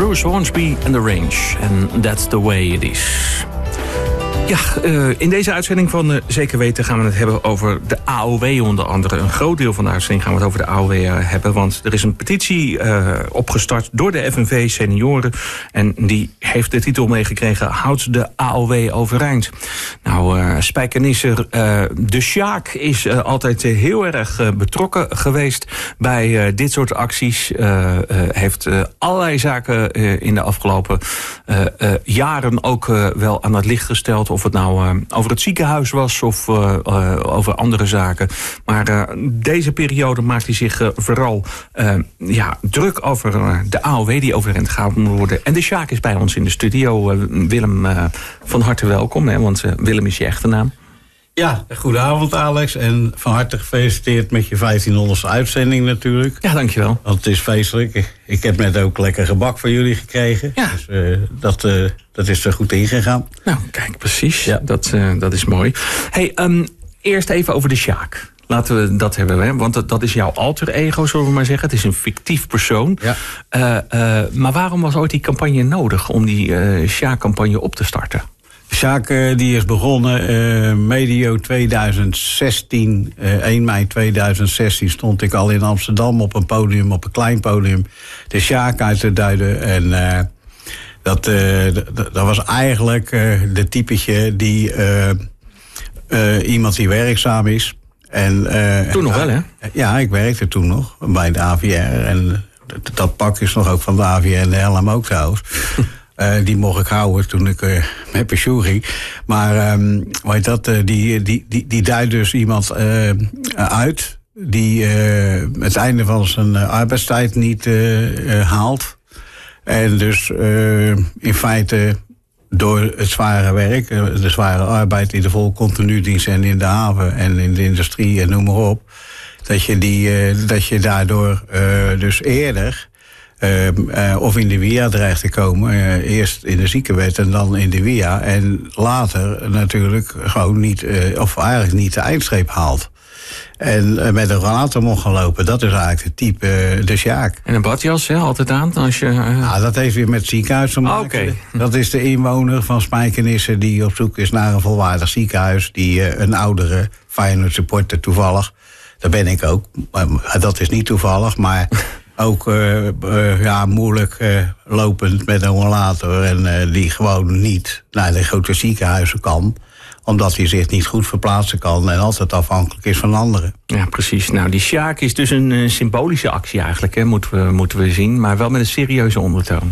Bruce Hornsby and The Range. And That's the Way It Is. Ja, in deze uitzending van Zeker Weten gaan we het hebben over de AOW onder andere. Een groot deel van de uitzending gaan we het over de AOW hebben. Want er is een petitie opgestart door de FNV Senioren. En die heeft de titel meegekregen: Houd de AOW overeind. Nou, spijkenisser De Sjaak is altijd heel erg betrokken geweest bij dit soort acties. Heeft allerlei zaken in de afgelopen jaren ook wel aan het licht gesteld. Of het nou over het ziekenhuis was of over andere zaken. Maar deze periode maakt hij zich vooral druk over de AOW die overeind gehouden moet worden. En de Sjaak is bij ons in de studio. Willem, van harte welkom, hè, want Willem is je echte naam. Ja, goedenavond Alex. En van harte gefeliciteerd met je 1500ste uitzending natuurlijk. Ja, dankjewel. Want het is feestelijk. Ik heb net ook lekker gebak van jullie gekregen. Ja. Dus dat is er goed ingegaan. Nou, kijk, precies. Ja. Dat is mooi. Hey, eerst even over de Sjaak. Laten we dat hebben, hè? Want dat is jouw alter ego, zullen we maar zeggen. Het is een fictief persoon. Ja. Maar waarom was ooit die campagne nodig om die Sjaak-campagne op te starten? Sjaak die is begonnen medio 2016. 1 mei 2016 stond ik al in Amsterdam op een podium, op een klein podium, de Sjaak uit te duiden. En dat was eigenlijk de typetje die iemand die werkzaam is. En, toen nog wel, hè? Ja, ik werkte toen nog bij de AVR. En dat pak is nog ook van de AVR en de helm ook trouwens. Die mocht ik houden toen ik met pensioen ging. Maar die duidt dus iemand uit die het einde van zijn arbeidstijd niet haalt. En dus in feite door het zware werk, de zware arbeid in de vol continu dienst en in de haven en in de industrie en noem maar op, dat je daardoor dus eerder of in de WIA dreigt te komen. Eerst in de ziekenwet en dan in de WIA. En later natuurlijk gewoon niet, of eigenlijk niet de eindstreep haalt. En met een rollator mocht gaan lopen. Dat is eigenlijk het type de Sjaak. En een badjas, hè, altijd aan als je... Nou, dat heeft weer met het ziekenhuis te maken. Okay. Dat is de inwoner van Spijkenisse die op zoek is naar een volwaardig ziekenhuis. Die een oudere Feyenoord supporter toevallig. Dat ben ik ook. Dat is niet toevallig, maar... Ook moeilijk lopend met een rollator en die gewoon niet naar de grote ziekenhuizen kan. Omdat hij zich niet goed verplaatsen kan en altijd afhankelijk is van anderen. Ja, precies. Nou, die Sjaak is dus een symbolische actie eigenlijk, hè, moeten we zien. Maar wel met een serieuze ondertoon.